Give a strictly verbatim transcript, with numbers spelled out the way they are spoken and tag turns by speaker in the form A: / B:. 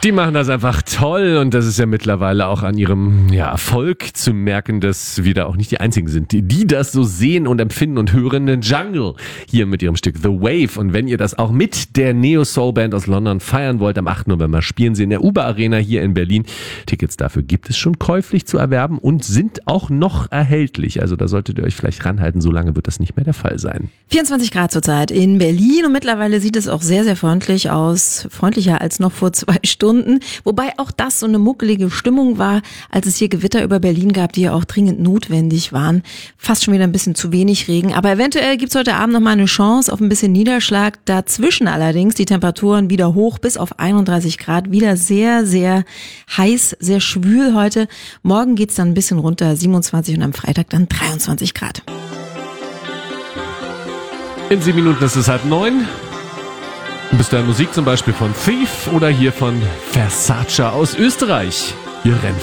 A: Die machen das einfach toll und das ist ja mittlerweile auch an ihrem ja, Erfolg zu merken, dass wir da auch nicht die Einzigen sind, die, die das so sehen und empfinden und hören. Den Jungle hier mit ihrem Stück The Wave. Und wenn ihr das auch mit der Neo-Soul-Band aus London feiern wollt, am achten November spielen sie in der Uber Arena hier in Berlin. Tickets dafür gibt es schon käuflich zu erwerben und sind auch noch erhältlich. Also da solltet ihr euch vielleicht ranhalten, so lange wird das nicht mehr der Fall sein.
B: vierundzwanzig Grad zurzeit in Berlin und mittlerweile sieht es auch sehr, sehr freundlich aus. Freundlicher als noch vor zwei Stunden. Wobei auch das so eine muckelige Stimmung war, als es hier Gewitter über Berlin gab, die ja auch dringend notwendig waren. Fast schon wieder ein bisschen zu wenig Regen. Aber eventuell gibt's heute Abend noch mal eine Chance auf ein bisschen Niederschlag. Dazwischen allerdings die Temperaturen wieder hoch bis auf einunddreißig Grad. Wieder sehr, sehr heiß, sehr schwül heute. Morgen geht's dann ein bisschen runter, siebenundzwanzig und am Freitag dann dreiundzwanzig Grad.
A: In sieben Minuten ist es halb neun. Bis dahin Musik zum Beispiel von Thief oder hier von Versace aus Österreich. Ihr Renn